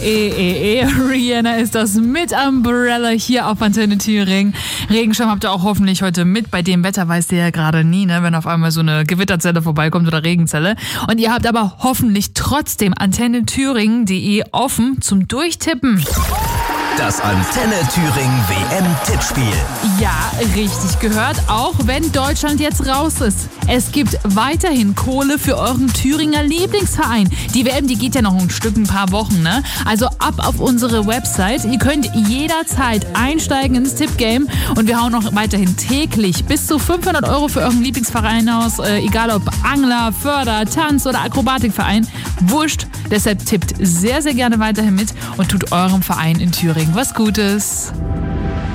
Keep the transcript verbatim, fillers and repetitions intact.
Eh, eh, eh, Rihanna ist das mit Umbrella hier auf Antenne Thüringen. Regenschirm habt ihr auch hoffentlich heute mit. Bei dem Wetter weißt ihr ja gerade nie, ne, wenn auf einmal so eine Gewitterzelle vorbeikommt oder Regenzelle. Und ihr habt aber hoffentlich trotzdem antenne thüringen punkt de offen zum Durchtippen. Das Antenne Thüringen W M-Tippspiel. Ja, richtig gehört, auch wenn Deutschland jetzt raus ist. Es gibt weiterhin Kohle für euren Thüringer Lieblingsverein. Die W M, die geht ja noch ein Stück, ein paar Wochen, ne? Also ab auf unsere Website. Ihr könnt jederzeit einsteigen ins Tippgame und wir hauen noch weiterhin täglich bis zu fünfhundert Euro für euren Lieblingsverein aus. Äh, egal ob Angler, Förder, Tanz- oder Akrobatikverein. Wurscht. Deshalb tippt sehr, sehr gerne weiterhin mit und tut eurem Verein in Thüringen was Gutes.